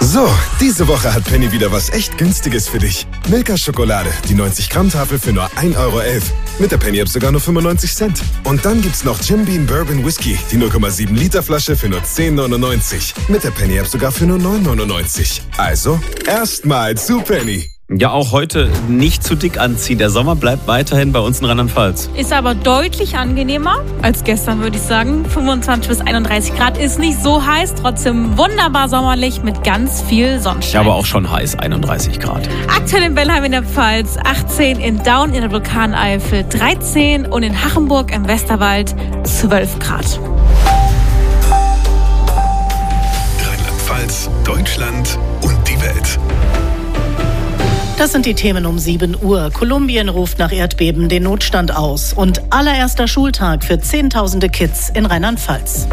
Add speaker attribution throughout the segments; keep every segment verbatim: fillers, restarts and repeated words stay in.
Speaker 1: So, diese Woche hat Penny wieder was echt Günstiges für dich. Milka-Schokolade, die neunzig Gramm Tafel für nur ein Euro elf. Mit der Penny-App sogar nur fünfundneunzig Cent. Und dann gibt's noch Jim Beam Bourbon Whisky, die null Komma sieben Liter Flasche für nur zehn neunundneunzig. Mit der Penny-App sogar für nur neun neunundneunzig. Also, erstmal zu Penny.
Speaker 2: Ja, auch heute nicht zu dick anziehen. Der Sommer bleibt weiterhin bei uns in Rheinland-Pfalz.
Speaker 3: Ist aber deutlich angenehmer als gestern, würde ich sagen. fünfundzwanzig bis einunddreißig Grad ist nicht so heiß, trotzdem wunderbar sommerlich mit ganz viel Sonnenschein.
Speaker 2: Ja, aber auch schon heiß, einunddreißig Grad.
Speaker 3: Aktuell in Bellheim in der Pfalz, achtzehn in Daun in der Vulkaneifel, dreizehn und in Hachenburg im Westerwald zwölf Grad.
Speaker 1: Rheinland-Pfalz, Deutschland und die Welt.
Speaker 4: Das sind die Themen um sieben Uhr. Kolumbien ruft nach Erdbeben den Notstand aus. Und allererster Schultag für Zehntausende Kids in Rheinland-Pfalz.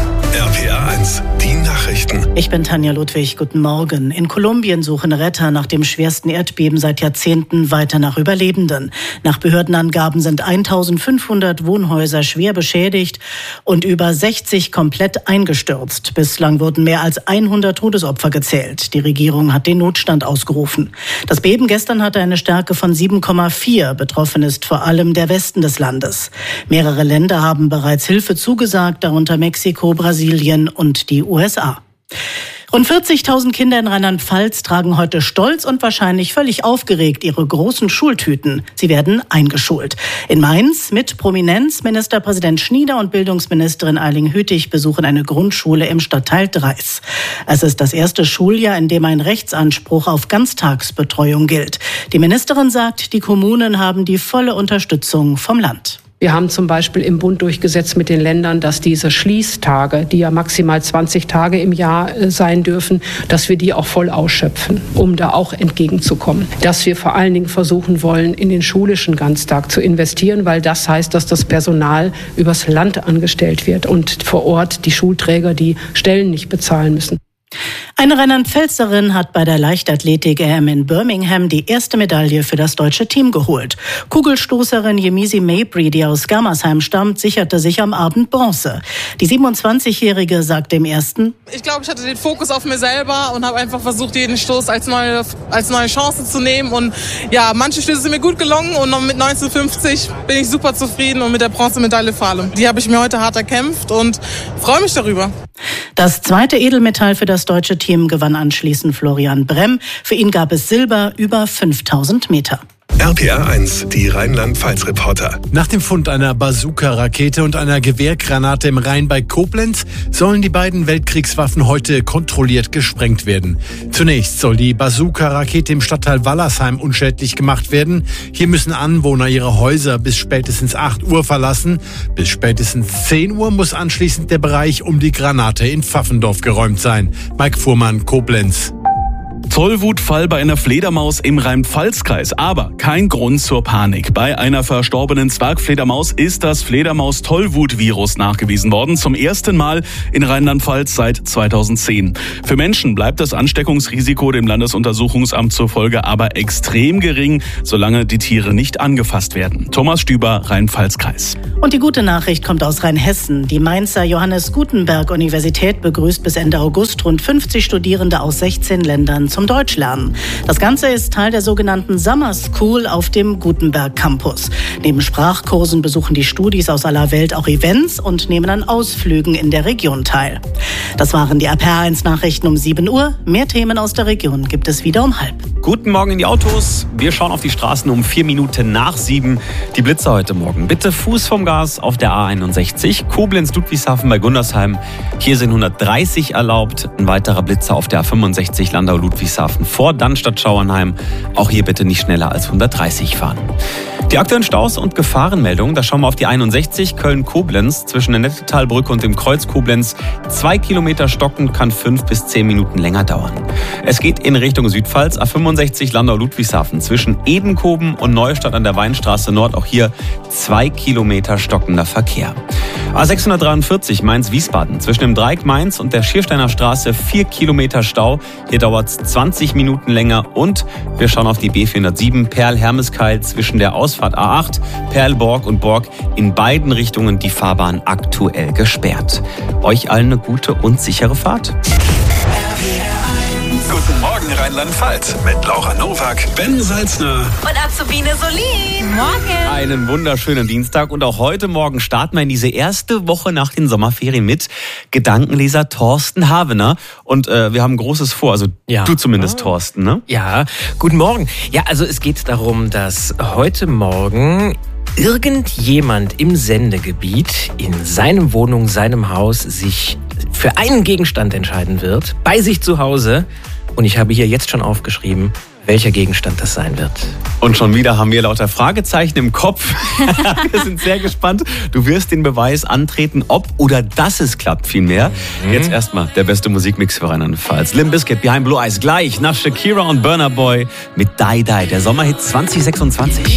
Speaker 1: R P A eins, die Nachrichten.
Speaker 4: Ich bin Tanja Ludwig, guten Morgen. In Kolumbien suchen Retter nach dem schwersten Erdbeben seit Jahrzehnten weiter nach Überlebenden. Nach Behördenangaben sind eintausendfünfhundert Wohnhäuser schwer beschädigt und über sechzig komplett eingestürzt. Bislang wurden mehr als hundert Todesopfer gezählt. Die Regierung hat den Notstand ausgerufen. Das Beben gestern hatte eine Stärke von sieben Komma vier. Betroffen ist vor allem der Westen des Landes. Mehrere Länder haben bereits Hilfe zugesagt, darunter Mexiko, Brasilien und die U S A. Rund vierzigtausend Kinder in Rheinland-Pfalz tragen heute stolz und wahrscheinlich völlig aufgeregt ihre großen Schultüten. Sie werden eingeschult. In Mainz mit Prominenz. Ministerpräsident Schnieder und Bildungsministerin Eiling-Hütig besuchen eine Grundschule im Stadtteil Dreis. Es ist das erste Schuljahr, in dem ein Rechtsanspruch auf Ganztagsbetreuung gilt. Die Ministerin sagt, die Kommunen haben die volle Unterstützung vom Land.
Speaker 5: Wir haben zum Beispiel im Bund durchgesetzt mit den Ländern, dass diese Schließtage, die ja maximal zwanzig Tage im Jahr sein dürfen, dass wir die auch voll ausschöpfen, um da auch entgegenzukommen. Dass wir vor allen Dingen versuchen wollen, in den schulischen Ganztag zu investieren, weil das heißt, dass das Personal übers Land angestellt wird und vor Ort die Schulträger die Stellen nicht bezahlen müssen.
Speaker 4: Eine Rheinland-Pfälzerin hat bei der Leichtathletik-E M in Birmingham die erste Medaille für das deutsche Team geholt. Kugelstoßerin Yemisi Mabry, die aus Germersheim stammt, sicherte sich am Abend Bronze. Die siebenundzwanzigjährige sagt dem Ersten:
Speaker 6: Ich glaube, ich hatte den Fokus auf mir selber und habe einfach versucht, jeden Stoß als neue, als neue Chance zu nehmen. Und ja, manche Stöße sind mir gut gelungen und mit neunzehnhundertfünfzig bin ich super zufrieden und mit der Bronzemedaille vor allem. Die habe ich mir heute hart erkämpft und freue mich darüber.
Speaker 4: Das zweite Edelmetall für das deutsche Team gewann anschließend Florian Bremm. Für ihn gab es Silber über fünftausend Meter.
Speaker 1: R P A eins, die Rheinland-Pfalz-Reporter.
Speaker 7: Nach dem Fund einer Bazooka-Rakete und einer Gewehrgranate im Rhein bei Koblenz sollen die beiden Weltkriegswaffen heute kontrolliert gesprengt werden. Zunächst soll die Bazooka-Rakete im Stadtteil Wallersheim unschädlich gemacht werden. Hier müssen Anwohner ihre Häuser bis spätestens acht Uhr verlassen. Bis spätestens zehn Uhr muss anschließend der Bereich um die Granate in Pfaffendorf geräumt sein. Mike Fuhrmann, Koblenz.
Speaker 8: Tollwutfall bei einer Fledermaus im Rhein-Pfalz-Kreis. Aber kein Grund zur Panik. Bei einer verstorbenen Zwergfledermaus ist das Fledermaus-Tollwut-Virus nachgewiesen worden. Zum ersten Mal in Rheinland-Pfalz seit zweitausendzehn. Für Menschen bleibt das Ansteckungsrisiko dem Landesuntersuchungsamt zufolge aber extrem gering, solange die Tiere nicht angefasst werden. Thomas Stüber, Rhein-Pfalz-Kreis.
Speaker 4: Und die gute Nachricht kommt aus Rheinhessen. Die Mainzer Johannes Gutenberg Universität begrüßt bis Ende August rund fünfzig Studierende aus sechzehn Ländern zum Deutschlernen. Das Ganze ist Teil der sogenannten Summer School auf dem Gutenberg Campus. Neben Sprachkursen besuchen die Studis aus aller Welt auch Events und nehmen an Ausflügen in der Region teil. Das waren die R P A eins Nachrichten um sieben Uhr. Mehr Themen aus der Region gibt es wieder um halb.
Speaker 2: Guten Morgen in die Autos. Wir schauen auf die Straßen um vier Minuten nach sieben. Die Blitzer heute Morgen. Bitte Fuß vom Gas auf der A einundsechzig. Koblenz-Ludwigshafen bei Gundersheim. Hier sind hundertdreißig erlaubt. Ein weiterer Blitzer auf der A fünfundsechzig Landau-Ludwigshafen vor Dannstatt-Schauernheim. Auch hier bitte nicht schneller als hundertdreißig fahren. Die aktuellen Staus und Gefahrenmeldungen, da schauen wir auf die einundsechzig Köln-Koblenz zwischen der Nettetalbrücke und dem Kreuz Koblenz. Zwei Kilometer stocken, kann fünf bis zehn Minuten länger dauern. Es geht in Richtung Südpfalz, A fünfundsechzig Landau-Ludwigshafen zwischen Edenkoben und Neustadt an der Weinstraße Nord. Auch hier zwei Kilometer stockender Verkehr. A sechshundertdreiundvierzig Mainz-Wiesbaden zwischen dem Dreieck Mainz und der Schiersteiner Straße vier Kilometer Stau. Hier dauert es zwanzig Minuten länger. Und wir schauen auf die B vierhundertsieben Perl-Hermeskeil zwischen der Ausfahrt A acht, Perl-Borg und Borg. In beiden Richtungen die Fahrbahn aktuell gesperrt. Euch allen eine gute und sichere Fahrt.
Speaker 9: R P A eins
Speaker 1: Morgen Rheinland-Pfalz mit Laura Nowak, Ben Salzner
Speaker 3: Und Azubine Solin. Morgen.
Speaker 2: Einen wunderschönen Dienstag und auch heute Morgen starten wir in diese erste Woche nach den Sommerferien mit Gedankenleser Thorsten Havener. Und äh, wir haben Großes vor, also
Speaker 9: Ja.
Speaker 2: du zumindest, Thorsten, ne?
Speaker 9: Ja, guten Morgen. Ja, also es geht darum, dass heute Morgen irgendjemand im Sendegebiet in seinem Wohnung, seinem Haus sich für einen Gegenstand entscheiden wird, bei sich zu Hause. Und ich habe hier jetzt schon aufgeschrieben, welcher Gegenstand das sein wird.
Speaker 2: Und schon wieder haben wir lauter Fragezeichen im Kopf. Wir sind sehr gespannt. Du wirst den Beweis antreten, ob oder dass es klappt, vielmehr. Mhm. Jetzt erstmal der beste Musikmix für Rheinland-Pfalz. Limp Bizkit, Behind Blue Eyes, gleich nach Shakira und Burna Boy mit Die Die, der Sommerhit zwanzig sechsundzwanzig.